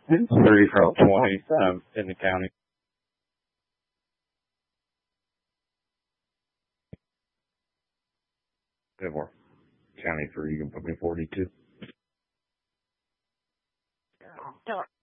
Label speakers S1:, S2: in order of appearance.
S1: 30 from 20 in the county. Bit more. County 3, you can put me 42.
S2: Don't